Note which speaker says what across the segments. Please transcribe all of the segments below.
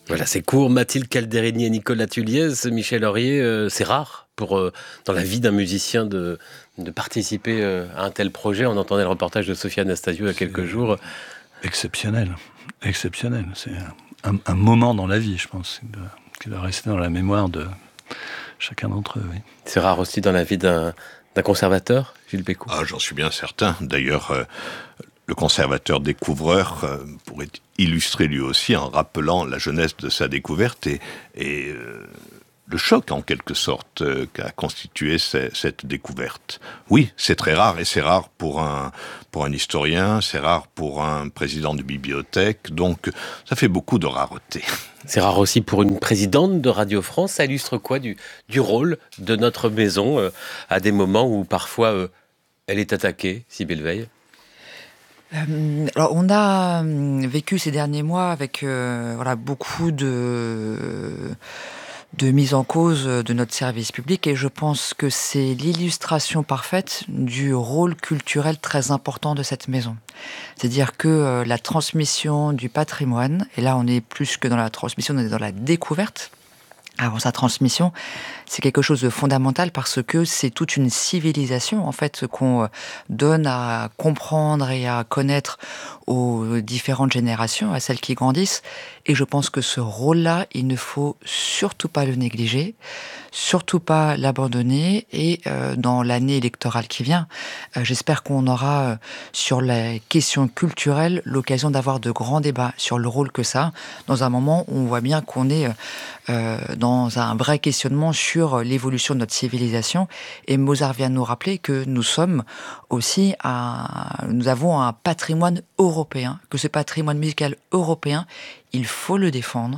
Speaker 1: Voilà, c'est court. Mathilde Calderini et Nicolas Tulliez, Michel Laurier, c'est rare dans la vie d'un musicien de participer à un tel projet. On entendait le reportage de Sophie Anastasio il y a quelques jours.
Speaker 2: Exceptionnel. C'est un moment dans la vie, je pense, qui va rester dans la mémoire de chacun d'entre eux. Oui.
Speaker 1: C'est rare aussi dans la vie d'un conservateur, Gilles Bécaud.
Speaker 3: J'en suis bien certain. D'ailleurs, le conservateur découvreur pourrait illustrer lui aussi en rappelant la jeunesse de sa découverte et le choc en quelque sorte qu'a constitué cette découverte. Oui, c'est très rare et c'est rare pour un historien, c'est rare pour un président de bibliothèque, donc ça fait beaucoup de rareté.
Speaker 1: C'est rare aussi pour une présidente de Radio France. Ça illustre quoi du rôle de notre maison à des moments où parfois elle est attaquée, Sybille Veil?
Speaker 4: Alors on a vécu ces derniers mois avec beaucoup de mise en cause de notre service public et je pense que c'est l'illustration parfaite du rôle culturel très important de cette maison. C'est-à-dire que la transmission du patrimoine, et là on est plus que dans la transmission, on est dans la découverte, avant sa transmission, c'est quelque chose de fondamental parce que c'est toute une civilisation en fait qu'on donne à comprendre et à connaître aux différentes générations, à celles qui grandissent. Et je pense que ce rôle-là, il ne faut surtout pas le négliger, surtout pas l'abandonner. Et dans l'année électorale qui vient, j'espère qu'on aura sur la question culturelle l'occasion d'avoir de grands débats sur le rôle que ça a, dans un moment où on voit bien qu'on est dans un vrai questionnement sur l'évolution de notre civilisation. Et Mozart vient nous rappeler que nous sommes aussi nous avons un patrimoine européen, que ce patrimoine musical européen, il faut le défendre,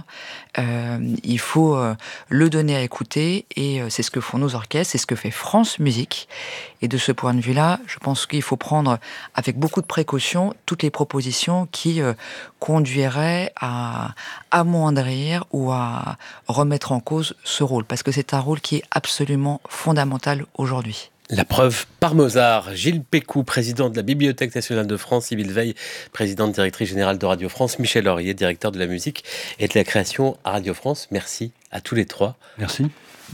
Speaker 4: il faut le donner à écouter, et c'est ce que font nos orchestres, c'est ce que fait France Musique. Et de ce point de vue-là, je pense qu'il faut prendre avec beaucoup de précaution toutes les propositions qui conduiraient à amoindrir ou à remettre en cause ce rôle, parce que c'est un rôle qui est absolument fondamental aujourd'hui.
Speaker 1: La preuve par Mozart. Gilles Bécaud, président de la Bibliothèque nationale de France, Sybille Veil, présidente directrice générale de Radio France, Michel Laurier, directeur de la musique et de la création à Radio France. Merci à tous les trois.
Speaker 2: Merci.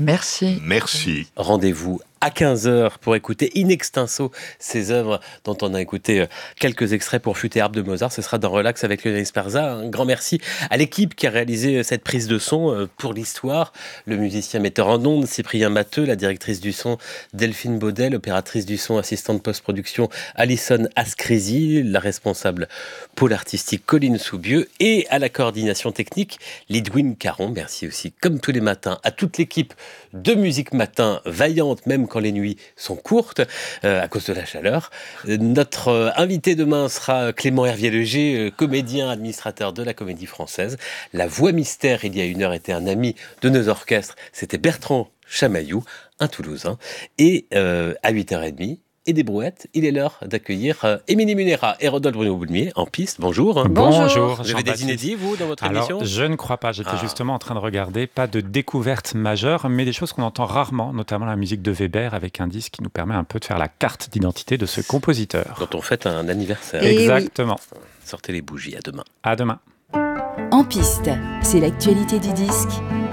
Speaker 4: Merci.
Speaker 1: Rendez-vous à 15h pour écouter in extenso ces œuvres dont on a écouté quelques extraits pour Flûte et harpe de Mozart. Ce sera dans Relax avec Lionel Sperza. Un grand merci à l'équipe qui a réalisé cette prise de son pour l'histoire. Le musicien metteur en ondes Cyprien Matteux, la directrice du son Delphine Baudet, l'opératrice du son assistante post-production Alison Ascrisi, la responsable pôle artistique Colline Soubieux et à la coordination technique Lidwin Caron. Merci aussi, comme tous les matins, à toute l'équipe de Musique Matin, vaillante même quand les nuits sont courtes à cause de la chaleur. Notre invité demain sera Clément Hervier-Leger, comédien, administrateur de la Comédie Française. La voix mystère, il y a une heure, était un ami de nos orchestres. C'était Bertrand Chamaillou, un Toulousain. Et à 8h30, et des brouettes, il est l'heure d'accueillir Émilie Munera et Rodolphe Bruno-Boulmier en piste. Bonjour.
Speaker 5: Bonjour.
Speaker 1: Vous avez des inédits, vous, dans votre émission ?
Speaker 5: Je ne crois pas. J'étais justement en train de regarder, pas de découverte majeure, mais des choses qu'on entend rarement, notamment la musique de Weber, avec un disque qui nous permet un peu de faire la carte d'identité de ce compositeur.
Speaker 1: Dont on fête un anniversaire.
Speaker 5: Exactement.
Speaker 1: Oui. Sortez les bougies, à demain.
Speaker 5: À demain.
Speaker 6: En piste, c'est l'actualité du disque.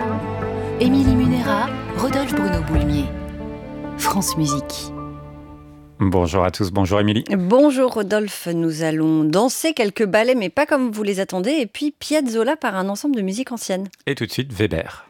Speaker 6: Émilie Munera, Rodolphe Bruno-Boulmier. France Musique.
Speaker 5: Bonjour à tous, bonjour Émilie.
Speaker 7: Bonjour Rodolphe, nous allons danser quelques ballets, mais pas comme vous les attendez, et puis Piazzolla par un ensemble de musique ancienne.
Speaker 5: Et tout de suite, Weber.